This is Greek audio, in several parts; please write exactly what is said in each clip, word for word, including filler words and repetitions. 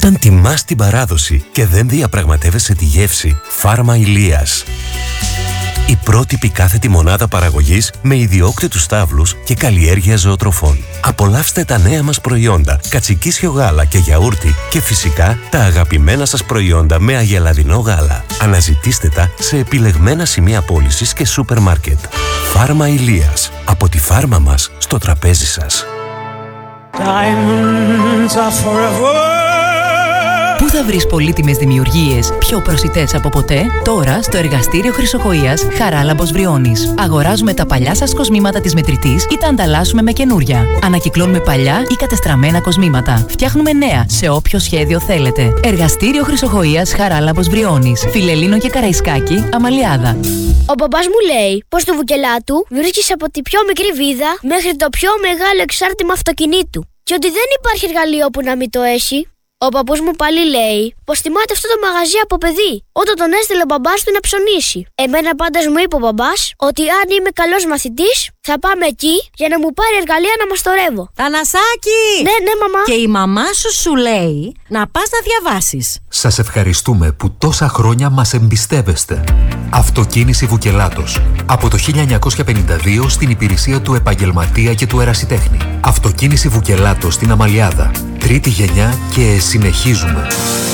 Όταν τιμάς την παράδοση και δεν διαπραγματεύεσαι τη γεύση, Φάρμα Ηλίας. Η πρότυπη κάθετη μονάδα παραγωγής με ιδιόκτητους στάβλους και καλλιέργεια ζωοτροφών. Απολαύστε τα νέα μας προϊόντα, κατσικίσιο γάλα και γιαούρτι και φυσικά τα αγαπημένα σας προϊόντα με αγελαδινό γάλα. Αναζητήστε τα σε επιλεγμένα σημεία πώλησης και σούπερ μάρκετ. Φάρμα Ηλίας. Από τη φάρμα μας στο τραπέζι σας. Πού θα βρεις πολύτιμες δημιουργίες πιο προσιτές από ποτέ? Τώρα στο εργαστήριο Χρυσοχοΐας Χαράλαμπος Βριώνης. Αγοράζουμε τα παλιά σας κοσμήματα της μετρητής ή τα ανταλλάσσουμε με καινούρια. Ανακυκλώνουμε παλιά ή κατεστραμμένα κοσμήματα. Φτιάχνουμε νέα σε όποιο σχέδιο θέλετε. Εργαστήριο Χρυσοχοΐας Χαράλαμπος Βριώνης. Φιλελλήνο και Καραϊσκάκη, Αμαλιάδα. Ο μπαμπάς μου λέει πως το Βουκελάτου βρίσκεις από τη πιο μικρή βίδα μέχρι το πιο μεγάλο εξάρτημα αυτοκινήτου. Και ότι δεν υπάρχει εργαλείο που να μην το έχει. Ο παππούς μου πάλι λέει πως θυμάται αυτό το μαγαζί από παιδί, όταν τον έστειλε ο μπαμπάς του να ψωνίσει. Εμένα πάντως μου είπε ο μπαμπάς ότι αν είμαι καλός μαθητής θα πάμε εκεί για να μου πάρει εργαλεία να μαστορεύω. Θανασάκη! Ναι, ναι, μαμά. Και η μαμά σου σου λέει να πας να διαβάσεις. Σας ευχαριστούμε που τόσα χρόνια μας εμπιστεύεστε. Αυτοκίνηση Βουκελάτος. Από το χίλια εννιακόσια πενήντα δύο στην υπηρεσία του επαγγελματία και του ερασιτέχνη. Αυτοκίνηση Βουκελάτος στην Αμαλιάδα. Τρίτη γενιά και συνεχίζουμε.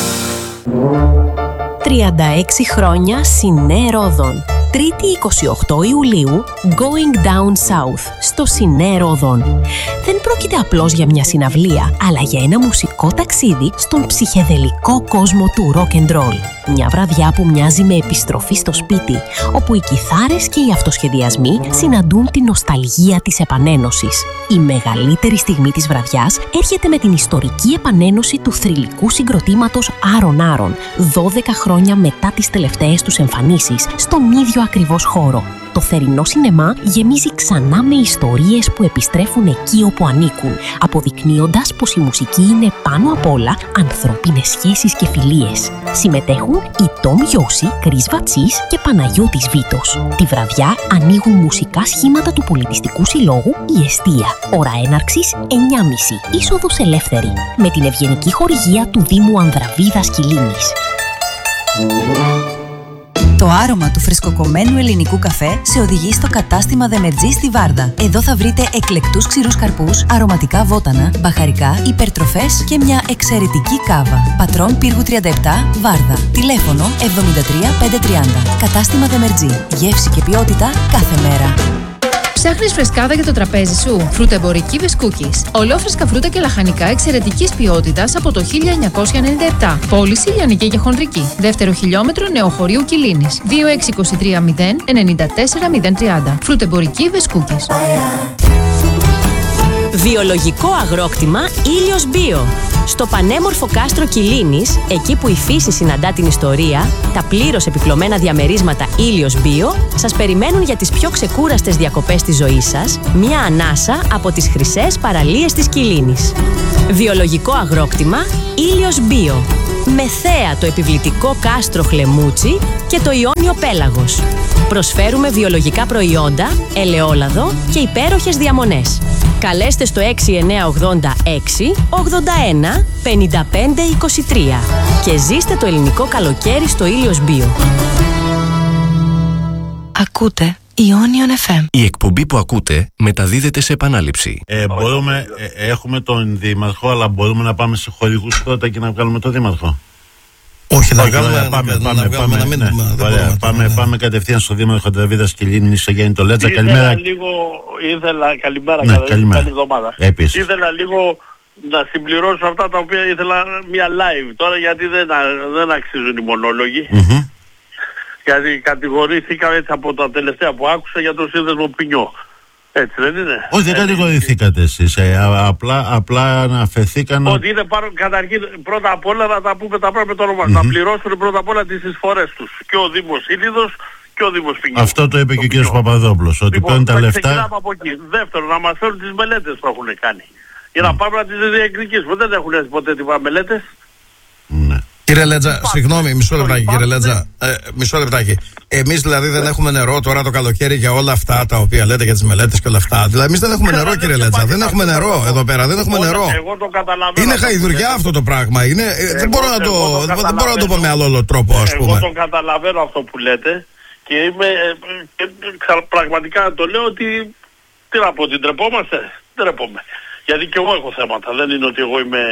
τριάντα έξι χρόνια Σινέ Ρόδον. Τρίτη εικοστή ογδόη Ιουλίου, Going Down South, στο Σινέ Ρόδον. Δεν πρόκειται απλώς για μια συναυλία, αλλά για ένα μουσικό ταξίδι στον ψυχεδελικό κόσμο του rock and roll. Μια βραδιά που μοιάζει με επιστροφή στο σπίτι, όπου οι κιθάρες και οι αυτοσχεδιασμοί συναντούν την νοσταλγία της επανένωσης. Η μεγαλύτερη στιγμή της βραδιάς έρχεται με την ιστορική επανένωση του θρυλικού συγκροτήματος Άρον Άρον, δώδεκα χρόνια μετά τις τελευταίες τους εμφανίσεις, στον ίδιο ακριβώς χώρο. Το θερινό σινεμά γεμίζει ξανά με ιστορίες που επιστρέφουν εκεί όπου ανήκουν, αποδεικνύοντας πως η μουσική είναι πάνω απ' όλα ανθρώπινες σχέσεις και φιλίες. Συμμετέχουν οι Τόμ Γιώση, Κρίς Βατσής και Παναγιώτης Βίτος. Τη βραδιά ανοίγουν μουσικά σχήματα του Πολιτιστικού Συλλόγου «Η Εστία». Ώρα έναρξης εννιά και μισή, είσοδος ελεύθερη, με την ευγενική χορηγία του Δήμου Ανδραβίδας Κιλίνης. Το άρωμα του φρεσκοκομμένου ελληνικού καφέ σε οδηγεί στο κατάστημα Δεμερτζή στη Βάρδα. Εδώ θα βρείτε εκλεκτούς ξηρούς καρπούς, αρωματικά βότανα, μπαχαρικά, υπερτροφές και μια εξαιρετική κάβα. Πατρών Πύργου τριάντα επτά, Βάρδα. Τηλέφωνο εβδομήντα τρία πεντακόσια τριάντα. Κατάστημα Δεμερτζή. Γεύση και ποιότητα κάθε μέρα. Ψάχνεις φρεσκάδα για το τραπέζι σου? Φρουτεμπορική Βεσκούκης. Ολόφρεσκα φρούτα και λαχανικά εξαιρετικής ποιότητας από το χίλια εννιακόσια ενενήντα επτά. Πώληση λιανική και χονδρική. Δεύτερο χιλιόμετρο Νεοχωρίου Κιλίνης. δύο έξι δύο τρία μηδέν εννιά τέσσερα μηδέν τρία. Φρουτεμπορική Βεσκούκης. Βιολογικό αγρόκτημα Ήλιος Bio. Στο πανέμορφο κάστρο Κιλίνης, εκεί που η φύση συναντά την ιστορία, τα πλήρως επιπλωμένα διαμερίσματα Ήλιος Bio σας περιμένουν για τις πιο ξεκούραστες διακοπές της ζωής σας, μια ανάσα από τις χρυσές παραλίες της Κιλίνης. Βιολογικό αγρόκτημα Ήλιος Bio. Με θέα το επιβλητικό κάστρο Χλεμούτσι και το Ιόνιο Πέλαγος. Προσφέρουμε βιολογικά προϊόντα, ελαιόλαδο και υπέροχες διαμονές. Καλέστε στο έξι εννιά ογδόντα έξι ογδόντα ένα πενήντα πέντε είκοσι τρία και ζήστε το ελληνικό καλοκαίρι στο Ήλιος Bio. Ακούτε Ionion εφ εμ. Η εκπομπή που ακούτε μεταδίδεται σε επανάληψη. Ε, μπορούμε, ε, έχουμε τον δήμαρχο, αλλά μπορούμε να πάμε σε χορηγούς πρώτα και να βγάλουμε τον δήμαρχο. Όχι, να βγάλουμε, πάμε, πάμε, πάμε, ναι. Ωραία, πάμε, πάμε κατευθείαν στο δήμαρχο Ανδραβίδας Κιλίνης, στο Γιάννη Τολέτσα. Καλημέρα. Λίγο, ήθελα, καλημέρα, ναι, καλή, καλημέρα. καλή εβδομάδα. Επίσης. Ήθελα λίγο να συμπληρώσω αυτά τα οποία ήθελα μια live τώρα, γιατί δεν, δεν αξίζουν οι μονόλογοι. Mm-hmm. Γιατί κατηγορήθηκα έτσι από τα τελευταία που άκουσα για το σύνδεσμο Ποινιό. Έτσι δεν είναι? Όχι, δεν κατηγορηθήκατε εσείς. Ε, απλά, απλά αναφερθήκαν... Ότι είναι πάνω, καταρχήν πρώτα απ' όλα να τα πούμε τα πράγματα με το όνομα. Mm-hmm. Να πληρώσουν πρώτα απ' όλα τις εισφορές τους. Και ο Δήμος Ήλιδος και ο Δήμος Ποινιό. Αυτό το είπε το και ο κ. Παπαδόπουλος. Ότι λοιπόν, παίρνουν τα λεφτά... από εκεί. Δεύτερον, να μας φέρουν τις μελέτες που έχουν κάνει. Για να mm. πάμε να τις διεκδικήσουμε. Δεν έχουν έρθει ποτέ τίποτα μελέτες. Ναι. Κύριε Λέτζα, συγγνώμη, μισό λεπτάκι, κύριε Λέτζα. Ε, μισό λεπτάκι. Εμείς δηλαδή δεν έχουμε νερό τώρα το καλοκαίρι για όλα αυτά τα οποία λέτε για τις μελέτες και όλα αυτά. Δηλαδή, εμείς δεν έχουμε νερό, κύριε Λέτζα. Δεν έχουμε νερό εδώ πέρα, δεν έχουμε νερό. Εγώ το καταλαβαίνω. Είναι χαϊδουριά αυτό το πράγμα. Είναι, εγώ, δεν, μπορώ να το, δεν μπορώ να το πω με άλλο τρόπο, ας πούμε. Εγώ το καταλαβαίνω αυτό που λέτε και είμαι. Και πραγματικά το λέω ότι. Τι να πω, ότι ντρεπόμαστε. Ντρεπόμαι. Γιατί και εγώ έχω θέματα. Δεν είναι ότι εγώ είμαι.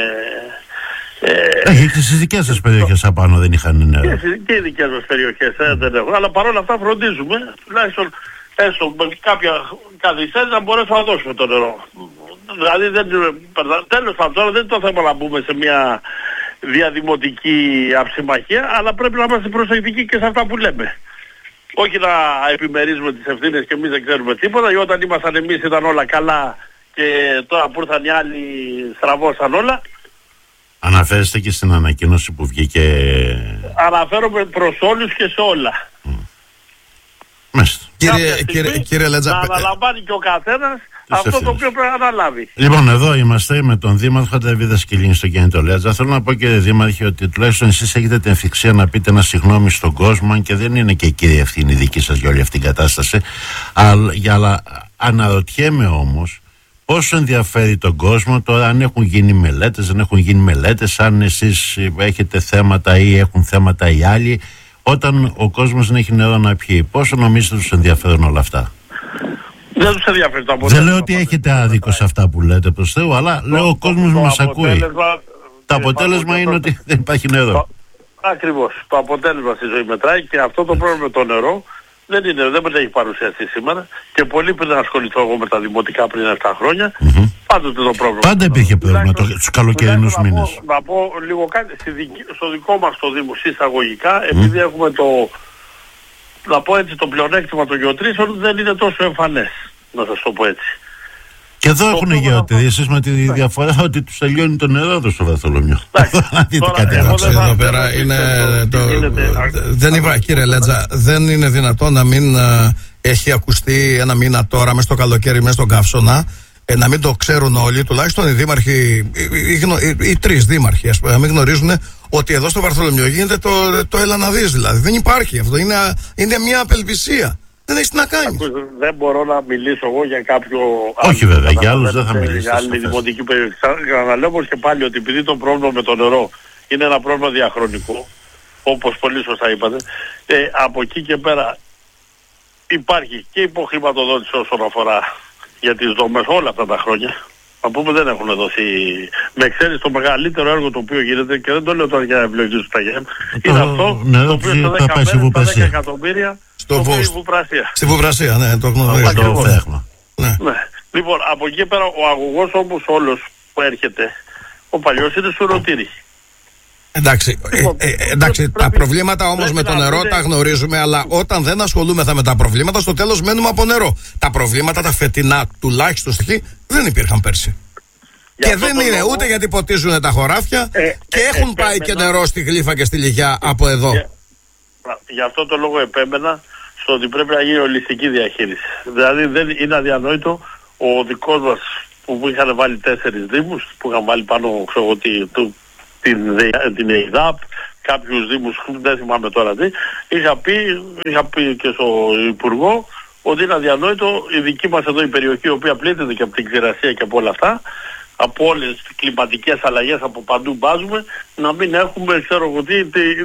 Ε, και στις δικές σας περιοχές απάνω δεν είχαν νερό. Και, και οι δικές μας περιοχές ε, δεν έχουν. Αλλά παρόλα αυτά φροντίζουμε, τουλάχιστον έστω με κάποια καθυστέρηση να μπορέσουμε να δώσουμε το νερό. Δηλαδή δεν, τέλος πάντων δεν είναι το θέμα να μπούμε σε μια διαδημοτική αψημαχία, αλλά πρέπει να είμαστε προσεκτικοί και σε αυτά που λέμε. Όχι να επιμερίζουμε τις ευθύνες και εμείς δεν ξέρουμε τίποτα, ή όταν ήμασταν εμείς ήταν όλα καλά και τώρα που ήρθαν οι άλλοι στραβώσαν όλα. Αναφέρεστε και στην ανακοίνωση που βγήκε. Αναφέρομαι προς όλους και σε όλα. Mm. Μάλιστα. Κύριε, κύριε, κύριε Λέτζα, να αναλαμβάνει και ο καθένας αυτό ευθύνες. Το οποίο πρέπει να αναλάβει. Λοιπόν, εδώ είμαστε με τον Δήμαρχο Δαβίδα Σκυλίνη στο κινητό Λέτζα. Θέλω να πω, κύριε Δήμαρχε, ότι τουλάχιστον εσείς έχετε την ευθυξία να πείτε ένα συγγνώμη στον κόσμο, αν και δεν είναι και η κύρια ευθύνη δική σας για όλη αυτή την κατάσταση. Αλλά, αλλά αναρωτιέμαι όμως. Πόσο ενδιαφέρει τον κόσμο τώρα, αν έχουν γίνει μελέτες, δεν έχουν γίνει μελέτες, αν εσείς έχετε θέματα ή έχουν θέματα οι άλλοι, όταν ο κόσμος δεν έχει νερό να πιει. Πόσο νομίζετε τους ενδιαφέρουν όλα αυτά? Δεν τους ενδιαφέρει το αποτέλεσμα. Δεν λέω ότι έχετε άδικο σε αυτά που λέτε προς Θεού, αλλά το, λέω ο κόσμος το, μας ακούει. Το αποτέλεσμα είναι ότι δεν υπάρχει νερό. Το, ακριβώς. Το αποτέλεσμα στη ζωή μετράει και αυτό το πρόβλημα με το νερό δεν είναι, δεν πρέπει να έχει παρουσιαστεί σήμερα και πολύ πριν να ασχοληθώ εγώ με τα δημοτικά πριν επτά χρόνια, mm-hmm. πάντοτε το πρόβλημα. Πάντα υπήρχε πρόβλημα τους καλοκαιρινούς μήνες. Να πω λίγο κάτι, στη δική, στο δικό μας το Δήμο εισαγωγικά, mm. επειδή έχουμε το, να πω έτσι, το πλεονέκτημα των γεωτρήσεων δεν είναι τόσο εμφανές, να σας το πω έτσι. Και εδώ έχουν γεωτρήσεις με τη διαφορά ότι τους τελειώνει το νερό εδώ στο Βαρθολομιό. Εδώ πέρα είναι. Δεν υπάρχει, κύριε Λέτζα, δεν είναι δυνατόν να μην έχει ακουστεί ένα μήνα τώρα μέσα στο καλοκαίρι, μέσα στον καύσωνα, να μην το ξέρουν όλοι, τουλάχιστον οι δήμαρχοι, οι τρεις δήμαρχοι, ας πούμε, να μην γνωρίζουν ότι εδώ στο Βαρθολομιό γίνεται το έλα να δεις, δηλαδή. Δεν υπάρχει αυτό. Είναι μια απελπισία. Δεν έχεις τι να κάνεις. Δεν μπορώ να μιλήσω εγώ για κάποιο. Όχι άλλο, βέβαια, για άλλους δεν θα μιλήσω. Για άλλη δημοτική περιοχή. Να λέω όμως και πάλι ότι επειδή το πρόβλημα με το νερό είναι ένα πρόβλημα διαχρονικό, όπως πολύ σωστά είπατε, ε, από εκεί και πέρα υπάρχει και υποχρηματοδότηση όσον αφορά για τις δομές όλα αυτά τα χρόνια. Να πούμε δεν έχουν δοθεί. Με εξαίρεση το μεγαλύτερο έργο το οποίο γίνεται, και δεν το λέω τώρα για να ευλογήσω τα γέμ, είναι αυτό το οποίο στο δέκα εκατομμύρια. Στο Βουπρασία. Στη Βουπρασία, ναι, το γνωρίζω. Το φέχμα. Ναι. ναι. Λοιπόν, από εκεί πέρα ο αγωγός όπως όλος που έρχεται, ο παλιός είναι σουρωτήρι. Εντάξει, λοιπόν, ε, ε, εντάξει πρέπει, τα προβλήματα όμως με το νερό είναι... τα γνωρίζουμε, αλλά όταν δεν ασχολούμεθα με τα προβλήματα, στο τέλος μένουμε από νερό. Τα προβλήματα τα φετινά, τουλάχιστον στη δεν υπήρχαν πέρσι. Για και δεν είναι λόγο... ούτε γιατί ποτίζουν τα χωράφια ε, και ε, έχουν ε, πάει επέμενα... και νερό στη Γλύφα και στη Λιγιά από εδώ. Για, γι' αυτό το λόγο επέμενα στο ότι πρέπει να γίνει ολιστική διαχείριση. Δηλαδή δεν είναι αδιανόητο ο δικός μας που είχαν βάλει τέσσερις δήμους, που είχαν βάλει πάνω ξέρω, την, την, την ΕΙΔΑΠ, κάποιους δήμους, δεν θυμάμαι τώρα τι, είχα πει, είχα πει και στο Υπουργό ότι είναι αδιανόητο η δική μας εδώ η περιοχή, η οποία πλήττεται και από την ξηρασία και από όλα αυτά, από όλες τις κλιματικές αλλαγές από παντού μπάζουμε, να μην έχουμε, ξέρω εγώ τι,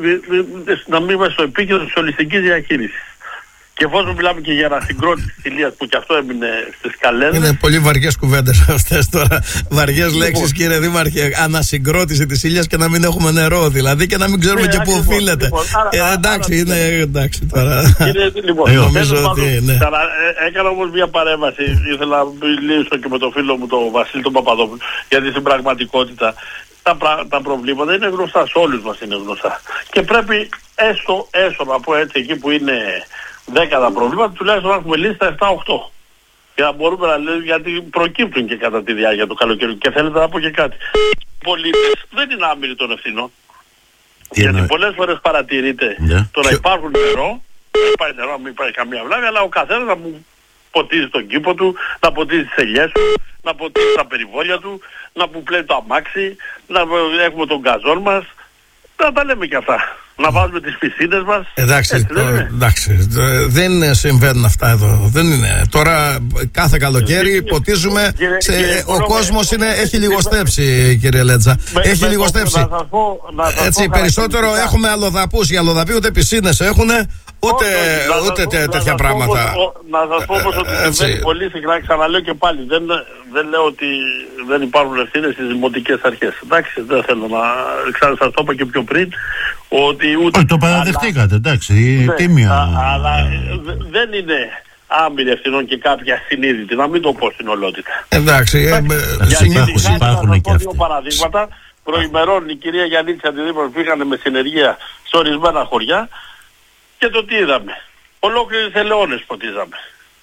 να μην είμαστε στο επίκεντρο της ολιστικής διαχείρισης. Και εφόσον μιλάμε και για ανασυγκρότηση της Ηλίας που και αυτό έμεινε στις καλένδες. Είναι πολύ βαριές κουβέντες αυτές τώρα. Βαριές λέξεις, κύριε Δήμαρχε. Ανασυγκρότηση της Ηλίας και να μην έχουμε νερό, δηλαδή, και να μην ξέρουμε και πού οφείλεται. Εντάξει, είναι εντάξει τώρα. Νομίζω ότι. Έκανα όμως μια παρέμβαση. Ήθελα να μιλήσω και με τον φίλο μου τον Βασίλη τον Παπαδόπουλο. Γιατί στην πραγματικότητα τα, πρα, τα προβλήματα είναι γνωστά, σε όλους μας είναι γνωστά. Και πρέπει έστω, έστω να πω έτσι, εκεί που είναι δέκα τα προβλήματα, τουλάχιστον να έχουμε λύσει τα επτά οκτώ. Και να μπορούμε να λέμε, γιατί προκύπτουν και κατά τη διάρκεια του καλοκαιριού. Και θέλετε να πω και κάτι. Οι πολίτες δεν είναι άμυροι των ευθυνών. Γιατί είναι... πολλές φορές παρατηρείται yeah. το να υπάρχουν νερό, δεν υπάρχει νερό, μην υπάρχει καμία βλάβη, αλλά ο καθένας να μου ποτίζει τον κήπο του, να ποτίζει τις ελιές του, να ποτίζει τα περιβόλια του, να μου πλέει το αμάξι, να έχουμε τον γκαζόν μας. Να τα λέμε και αυτά. Να βάζουμε τις πισίνες μας. Εντάξει, έτσι, το, δεν, είναι. εντάξει το, δεν συμβαίνουν αυτά εδώ. Δεν είναι. Τώρα κάθε καλοκαίρι ποτίζουμε. Κύριε, σε, κύριε, ο κύριε, κόσμος κύριε, είναι, κύριε, έχει λιγοστέψει, κύριε Λέτζα. Με, έχει με, λιγοστέψει. Να σας πω, να σας Έτσι, πω περισσότερο έχουμε αλλοδαπούς. Οι αλλοδαποί ούτε πισίνες έχουν, ούτε, όχι, ούτε να, τέτοια να πράγματα. Πω, να σας πω πως ότι συμβαίνει πολύ συχνά, ξαναλέω και πάλι. Δεν, δεν λέω ότι δεν υπάρχουν ευθύνες στις δημοτικές αρχές. Εντάξει, δεν θέλω να ξανά σας το είπα και πιο πριν. Ότι ούτε, όχι, το παραδεχτήκατε, εντάξει, ναι, τίμια. Α, αλλά δεν είναι άμυρη ευθυνών και κάποια συνείδητη, να μην το πω στην ολότητα. Εντάξει, συνήθως υπάρχουν και αυτοί. Δύο παραδείγματα. Προημερών η κυρία Γιαννίτση αντιδήμαρχος πήγανε με συνεργεία σε ορισμένα χωριά και το τι είδαμε. Ολόκληρες ελαιώνες ποτίζαμε.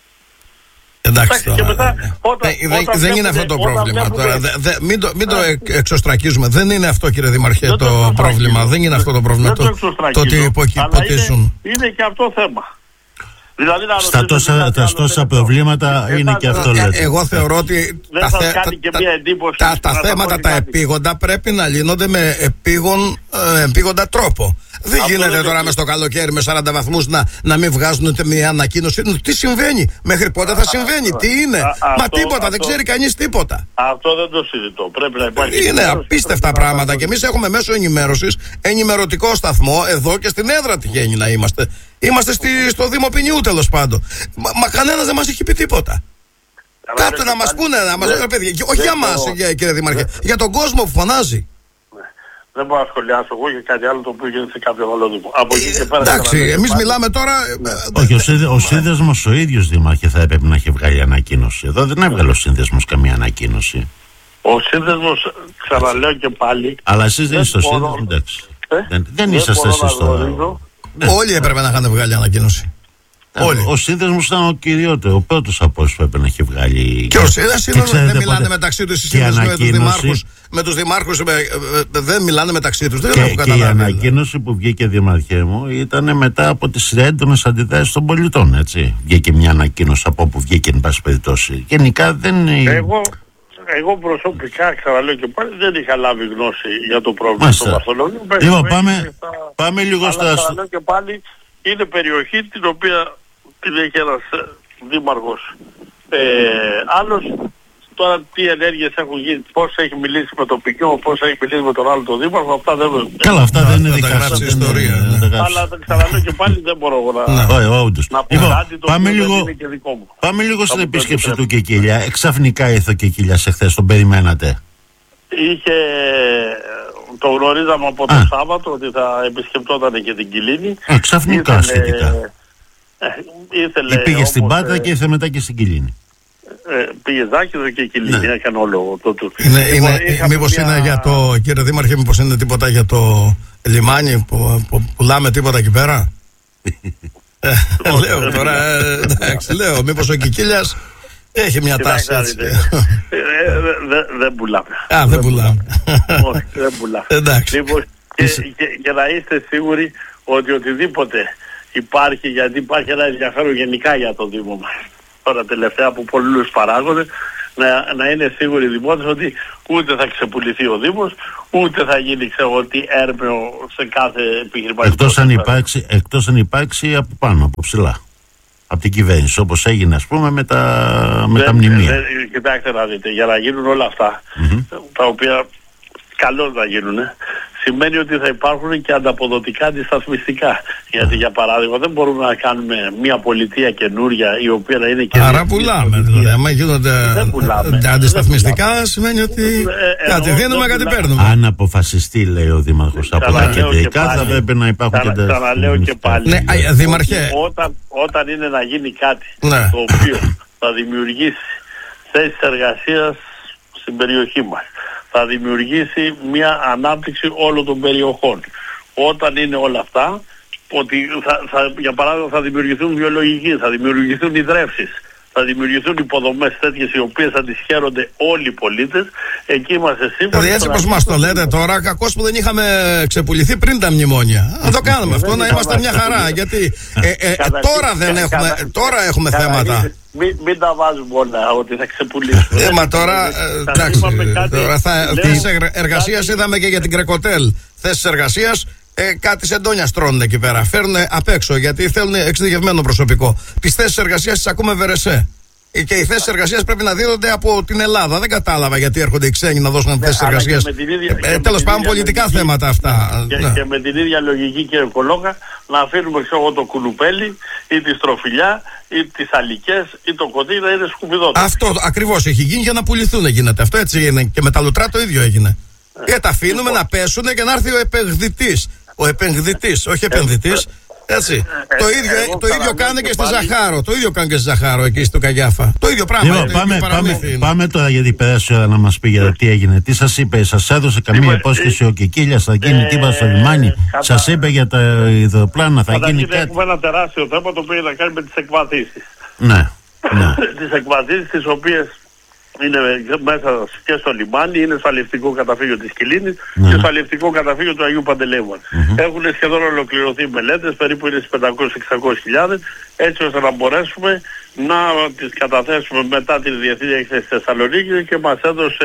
Εντάξει τώρα, και μετά, ναι. όταν, ε, δεν, όταν δεν είναι αυτό το πρόβλημα τώρα. Δε, δε, μην το, μην το ε, εξωστρακίζουμε. Δεν είναι αυτό, κύριε Δημαρχέ, το, το πρόβλημα. Δεν είναι αυτό το πρόβλημα. Το, το, το ότι ποτίσουν. Είναι, είναι και αυτό θέμα. Δηλαδή, στα τόσα, τα τόσα προβλήματα ε, είναι και αυτό, λέτε. Εγώ θεωρώ ότι τα, θε, τα, τα, τα, τα θέματα τα επίγοντα πρέπει να λύνονται με επίγον, ε, επίγοντα τρόπο. Δεν αυτό γίνεται δεν τώρα μες στο καλοκαίρι με σαράντα βαθμούς να, να μην βγάζουν ούτε μια ανακοίνωση. Τι συμβαίνει, μέχρι πότε θα συμβαίνει, τι είναι. Α, Μα αυτό, τίποτα, αυτό, δεν ξέρει κανείς τίποτα. Αυτό δεν το συζητώ. Πρέπει να υπάρχει. Είναι απίστευτα πράγματα και εμείς έχουμε μέσω ενημέρωσης ενημερωτικό σταθμό εδώ και στην έδρα τυχαίνει να είμαστε. Είμαστε στη, στο Δήμο Ποινιού τέλος πάντων. Μα, μα κανένας δεν μας έχει πει τίποτα. Κάποιοι να μας πούνε, να μας πούνε, παιδιά, όχι για μας, κύριε Δήμαρχε, για τον κόσμο που φωνάζει. Δεν μπορώ να σχολιάσω εγώ για κάτι άλλο το οποίο γίνεται σε κάποιο άλλο Δήμο. Από εκεί και πέρα. Εντάξει, εμείς μιλάμε τώρα. Όχι, ο σύνδεσμος ο ίδιος, Δήμαρχε, θα έπρεπε να έχει βγάλει ανακοίνωση. Εδώ δεν έβγαλε ο σύνδεσμος καμία ανακοίνωση. Ο σύνδεσμος, ξαναλέω και πάλι. Αλλά εσείς δεν είστε στο σύνδεσμο, εντάξει. Δεν είσαστε εσείς στο. Όλοι έπρεπε να είχαν βγάλει ανακοίνωση. Όλοι. Ο σύνδεσμος ήταν ο κυριότερο, ο πρώτος από όσους έπρεπε να έχει βγάλει. Και ο σύνδεσμος δεν μιλάνε πότε... μεταξύ τους οι σύνδεσμοι με τους δημάρχους. Με τους δημάρχους με, δεν μιλάνε μεταξύ τους. Δεν και, και η ανακοίνωση που βγήκε, Δημαρχέ μου, ήταν μετά από τις έντονες αντιδράσεις των πολιτών. Έτσι. Βγήκε μια ανακοίνωση από όπου βγήκε, εν πάση περιπτώσει. Γενικά δεν είναι. Εγώ, εγώ προσωπικά, ξαναλέω και πάλι, δεν είχα λάβει γνώση για το πρόβλημα του Βαρθολομείου. Λοιπόν, πάμε, πάμε λίγο στα. Ξαναλέω και πάλι, είναι περιοχή την οποία την έχει ένας δήμαρχος ε, άλλος. Τώρα τι ενέργειες έχουν γίνει, πώς έχει μιλήσει με τον Πικιό, πώς έχει μιλήσει με τον άλλο τον δήμαρχο, αυτά δεν... Καλά, αυτά δεν είναι δικά σας ιστορία. Αλλά ξαναλέω και πάλι δεν μπορώ να, να, να πω κάτι το πάμε οποίο λίγο, δεν είναι και δικό μου. Πάμε λίγο στην επίσκεψη του Κεκίλια. Εξαφνικά ήρθε ο Κεκίλιας εχθές, τον περιμένατε? Είχε... Το γνωρίζαμε από το Α. Σάββατο ότι θα επισκεπτόταν και την Κιλίνη. Ξαφνικά σχετικά. Ε, ήθελε, πήγε όμως, στην Πάτρα ε, και ήρθε μετά και στην Κιλίνη. Ε, πήγε Ζάκηδο και Κιλίνη, ναι. Έκανε όλο το του. Είναι, είναι, μήπως μια... είναι για το, κύριε Δήμαρχε, μήπως είναι τίποτα για το λιμάνι που, που πουλάμε τίποτα εκεί πέρα? ε, λέω τώρα, ε, εντάξει, λέω, μήπως ο Κικίλιας έχει μια τάση έτσι. Δεν πουλάμε. Α, δεν πουλάμε. Όχι, δεν πουλάμε. Εντάξει. Λοιπόν, και να είστε σίγουροι ότι οτιδήποτε υπάρχει, γιατί υπάρχει ένα ενδιαφέρον γενικά για το Δήμο μας τώρα τελευταία από πολλούς παράγοντες, να, να είναι σίγουροι οι δημότες ότι ούτε θα ξεπουληθεί ο Δήμος, ούτε θα γίνει ξέρω ότι έρμεο σε κάθε επιχειρηματικό. Εκτός αν υπάρξει, εκτός αν υπάρξει από πάνω, από ψηλά. Από την κυβέρνηση, όπως έγινε ας πούμε με τα, με δεν, τα μνημεία. Δεν, κοιτάξτε να δείτε, για να γίνουν όλα αυτά, mm-hmm. τα οποία καλώς να γίνουν, σημαίνει ότι θα υπάρχουν και ανταποδοτικά αντισταθμιστικά. Γιατί για παράδειγμα δεν μπορούμε να κάνουμε μια πολιτεία καινούρια η οποία να είναι και... Άρα πουλάμε δηλαδή, άμα γίνονται αντισταθμιστικά σημαίνει ότι ε, κάτι δίνουμε, κάτι παίρνουμε. Αν αποφασιστεί, λέει ο Δήμαρχος, από τα κεντρικά θα πρέπει να υπάρχουν και τα... Ξαναλέω και πάλι, ναι, Δήμαρχε, όταν, όταν είναι να γίνει κάτι ναι. το οποίο θα δημιουργήσει θέσεις εργασίας στην περιοχή μας, θα δημιουργήσει μια ανάπτυξη όλων των περιοχών. Όταν είναι όλα αυτά, ότι θα, θα, για παράδειγμα θα δημιουργηθούν βιολογικοί, θα δημιουργηθούν υδρεύσεις, θα θα δημιουργηθούν υποδομές τέτοιες οι οποίες θα τις χαίρονται όλοι οι πολίτες. Εκεί είμαστε σύμφωνοι. Δηλαδή έτσι όπως μας το λέτε τώρα, κακώς που δεν είχαμε ξεπουληθεί πριν τα μνημόνια. Να το κάνουμε αυτό, να είμαστε μια χαρά. Γιατί ε, ε, τώρα δεν έχουμε, τώρα έχουμε θέματα. Μην, μην τα βάζουμε όλα ότι θα ξεπουλήσουμε. Ε, μα τώρα, εντάξει, τώρα θέσεις εργασίας είδαμε και για την Κρεκοτέλ. Θέσεις εργασίας, ε, κάτι σεντόνια στρώνουν εκεί πέρα. Φέρνουν απ' έξω γιατί θέλουν εξειδικευμένο προσωπικό. Τις θέσεις εργασίας τις ακούμε βερεσέ. Και οι θέσεις εργασίας πρέπει να δίνονται από την Ελλάδα. Δεν κατάλαβα γιατί έρχονται οι ξένοι να δώσουν ναι, θέσεις εργασίας. Ε, τέλος πάντων, πολιτικά λογική, θέματα αυτά. Και, ναι. και με την ίδια λογική, κύριε Κολόγκα, να αφήνουμε ξέρω, το κουνουπέλι ή τη στροφιλιά ή τις αλικές ή το κοντί να είναι σκουπιδότερο. Αυτό ακριβώς έχει γίνει για να πουληθούν. Γίνεται αυτό έτσι είναι. Και με τα λουτρά το ίδιο έγινε. Ε, και τα αφήνουμε λοιπόν να πέσουν και να έρθει ο επενδυτής. Ο επενδυτής, όχι επενδυτής. Έτσι. Ε, το ίδιο, ε, το ίδιο κάνει και στη Ζαχάρο. Το ίδιο κάνει και στη Ζαχάρο εκεί στο Καγιάφα. Το ίδιο πράγμα. Λοιπόν, πάμε, πάμε, πάμε τώρα γιατί πέρασε η ώρα να μας πει για τι έγινε. Τι σας είπε, σας έδωσε καμία λοιπόν, υπόσχεση ε, ο Κικίλιας θα γίνει ε, τίποτα στο λιμάνι. Ε, κατά... Σας είπε για τα υδροπλάνα, θα γίνει κάτι. Έχουμε ένα τεράστιο θέμα το οποίο έχει να κάνει με τις εκβατήσεις. Ναι. ναι. Τις εκβατήσεις τις οποίες είναι μέσα και στο λιμάνι, είναι στο αλλιευτικό καταφύγιο της Κιλίνης mm-hmm. και στο αλλιευτικό καταφύγιο του Αγίου Παντελεήμωνα. Mm-hmm. Έχουν σχεδόν ολοκληρωθεί μελέτες, περίπου είναι στις πεντακόσιες με εξακόσιες χιλιάδες, έτσι ώστε να μπορέσουμε να τις καταθέσουμε μετά την Διεθνή Έκθεση Θεσσαλονίκη και μας έδωσε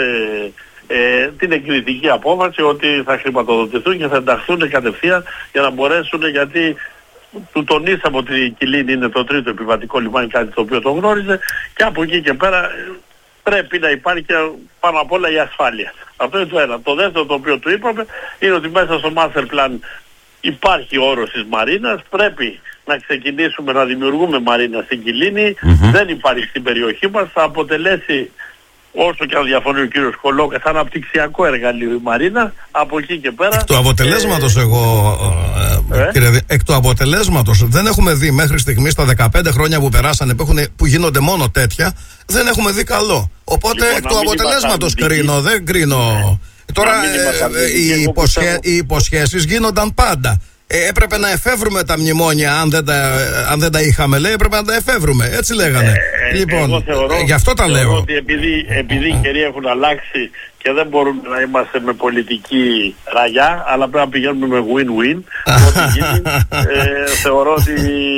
ε, την εκδικητική απόφαση ότι θα χρηματοδοτηθούν και θα ενταχθούν κατευθείαν για να μπορέσουν, γιατί του τονίσαμε ότι η Κιλίνη είναι το τρίτο επιβατικό λιμάνι, κάτι το οποίο το γνώριζε, και από εκεί και πέρα πρέπει να υπάρχει και πάνω απ' όλα η ασφάλεια. Αυτό είναι το ένα. Το δεύτερο το οποίο του είπαμε είναι ότι μέσα στο Master Plan υπάρχει όρος της Μαρίνας, πρέπει να ξεκινήσουμε να δημιουργούμε Μαρίνα στην Κιλίνη, mm-hmm. δεν υπάρχει στην περιοχή μας, θα αποτελέσει, όσο και αν διαφωνεί ο κύριος Κολόγκα, θα αναπτυξιακό εργαλείο η Μαρίνα, από εκεί και πέρα... Εκ του αποτελέσματος ε, εγώ, ε, ε, κύριε, εκ του αποτελέσματος δεν έχουμε δει μέχρι στιγμής τα δεκαπέντε χρόνια που περάσανε, που, έχουν, που γίνονται μόνο τέτοια, δεν έχουμε δει καλό. Οπότε λοιπόν, εκ του αποτελέσματος κρίνω, δεν κρίνω... Ε, τώρα ε, ε, οι, υποσχέ, οι υποσχέσεις γίνονταν πάντα. Ε, έπρεπε να εφεύρουμε τα μνημόνια, αν δεν τα, αν δεν τα είχαμε, λέει, έπρεπε να τα εφεύρουμε. Έτσι λέγανε. Ε, λοιπόν, εγώ θεωρώ, ε, γι' αυτό τα λέω. Ότι επειδή, επειδή οι καιροί έχουν αλλάξει και δεν μπορούμε να είμαστε με πολιτική ραγιά, αλλά πρέπει να πηγαίνουμε με win-win, ό,τι γίνει, ε, θεωρώ ότι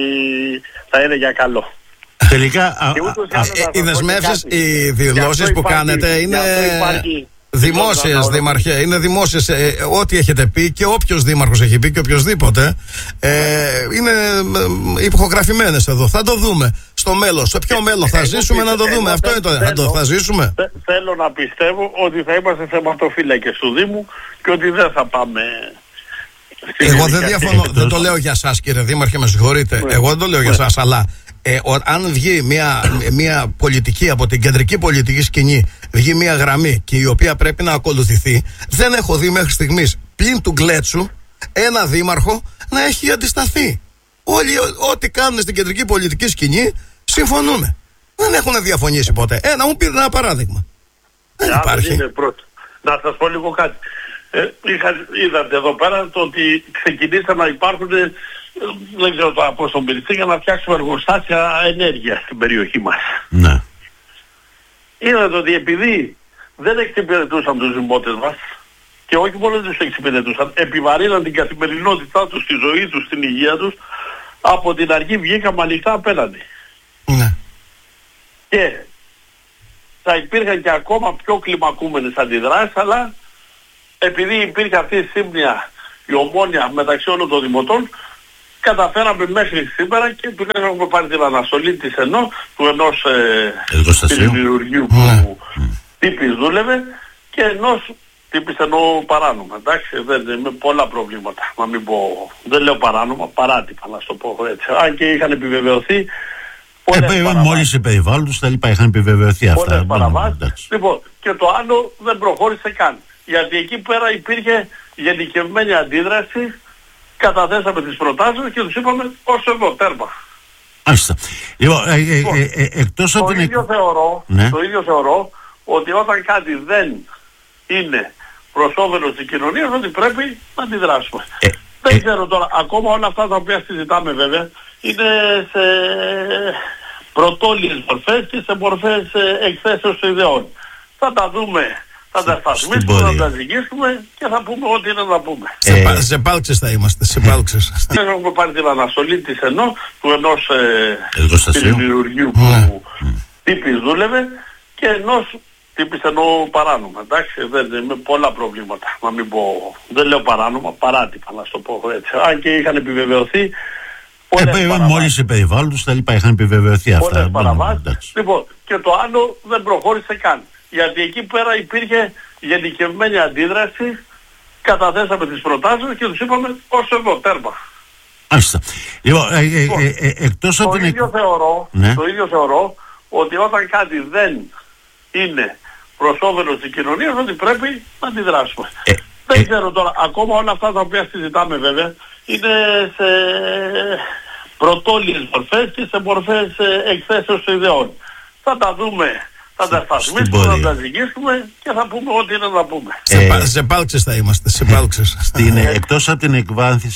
θα είναι για καλό. Τελικά, οι δεσμεύσεις, οι δηλώσεις που κάνετε είναι... Δημόσιες, Δήμαρχε, είναι δημόσιες. Ε, ό,τι έχετε πει και όποιος δήμαρχος έχει πει και οποιοσδήποτε ε, είναι ε, υπογραφημένες εδώ. Θα το δούμε στο μέλλον. Στο ποιο μέλλον θα ζήσουμε να το δούμε. Αυτό είναι το. Θα το θα ζήσουμε. Θέλω να πιστεύω ότι θα είμαστε θεματοφύλακες του Δήμου και ότι δεν θα πάμε. Εγώ δεν διαφωνώ. Δεν το λέω για σας, κύριε Δήμαρχε, με συγχωρείτε. Εγώ δεν το λέω για σας, αλλά. Ε, ο, αν βγει μια, μια πολιτική από την κεντρική πολιτική σκηνή, βγει μια γραμμή και η οποία πρέπει να ακολουθηθεί, δεν έχω δει μέχρι στιγμής πλην του Γκλέτσου ένα δήμαρχο να έχει αντισταθεί. Όλοι ό,τι κάνουν στην κεντρική πολιτική σκηνή συμφωνούν. Δεν έχουν διαφωνήσει ποτέ. Ε, να μου πείτε ένα παράδειγμα. Δεν ε, υπάρχει. Είναι πρώτο. Να σας πω λίγο κάτι. Ε, είχα, είδατε εδώ πέρα το ότι ξεκινήσαν να υπάρχουν, δεν ξέρω το πώς τον πειρηθεί, για να φτιάξουμε εργοστάσια ενέργεια στην περιοχή μας. Ναι. Είδατε ότι επειδή δεν εξυπηρετούσαν τους δημότες μας, και όχι μόνο δεν τους εξυπηρετούσαν, επιβαρύναν την καθημερινότητά τους, τη ζωή τους, την υγεία τους, από την αρχή βγήκαμε ανοιχτά απέναντι. Ναι. Και θα υπήρχαν και ακόμα πιο κλιμακούμενες αντιδράσεις, αλλά επειδή υπήρχε αυτή η σύμπνοια, η ομόνοια μεταξύ όλων των δημοτών, καταφέραμε μέχρι σήμερα και τουλάχιστον έχουμε πάρει την αναστολή της ενό, του ενός ε, δημιουργίου που mm. τύπης δούλευε και ενός τύπης εννοώ παράνομα. Εντάξει, δεν, με πολλά προβλήματα, να μην πω, δεν λέω παράνομα, παράτυπα να στο πω έτσι. Αν και είχαν επιβεβαιωθεί πολλές ε, μόλις οι περιβάλλοντος τα λοιπά είχαν επιβεβαιωθεί αυτά. Πολλές παραβάσεις. Λοιπόν, και το άλλο δεν προχώρησε καν. Γιατί εκεί πέρα υπήρχε γενικευμένη αντίδραση, καταθέσαμε τις προτάσεις και τους είπαμε ως εδώ, τέρμα. Άστα. Λοιπόν, ε, ε, ε, ε, εκτός το, από την... ίδιο θεωρώ, ναι. το ίδιο θεωρώ ότι όταν κάτι δεν είναι προς όφελος της κοινωνίας, ότι πρέπει να αντιδράσουμε. Ε, δεν ε, ξέρω τώρα, ακόμα όλα αυτά τα οποία συζητάμε βέβαια, είναι σε πρωτόλιες μορφές και σε μορφές ε, εκθέσεως ιδεών. Θα τα δούμε, θα τα σταθμίσουμε, θα τα ζυγίσουμε και θα πούμε ό,τι είναι να πούμε. Ε, σε πάλξες θα είμαστε, σε πάλξες. Έχουμε πάρει την αναστολή της ενώ, του ενός ε, πυρηνουργείου που mm. τύπης δούλευε και ενός τύπης εννοώ παράνομα. Εντάξει, δεν, με πολλά προβλήματα, να μην πω, δεν λέω παράνομα, παράτυπα να το πω έτσι. Αν και είχαν επιβεβαιωθεί Ε, μόλις σε περιβάλλοντος τα λοιπά είχαν επιβεβαιωθεί αυτά. Πολλές παραβάσεις. Λοιπόν, και το άλλο δεν προχώρησε καν. Γιατί εκεί πέρα υπήρχε γενικευμένη αντίδραση, καταθέσαμε τις προτάσεις και τους είπαμε ως εδώ, τέρμα. Άστα. Λοιπόν, ε, ε, ε, ε, εκτός από το, την... ίδιο θεωρώ, ναι. το ίδιο θεωρώ ότι όταν κάτι δεν είναι προς όφελος της κοινωνίας, ότι πρέπει να αντιδράσουμε. Ε, δεν ε, ξέρω τώρα, ακόμα όλα αυτά τα οποία συζητάμε βέβαια, είναι σε πρωτόλιες μορφές και σε μορφές εκθέσεως ιδεών. Θα τα δούμε, θα τα σταθμίσουμε, θα τα ζυγίσουμε και θα πούμε ό,τι είναι να πούμε. Ε, σε πάλξες θα είμαστε, σε πάλξες. Στην, εκτός από την εκβάνθηση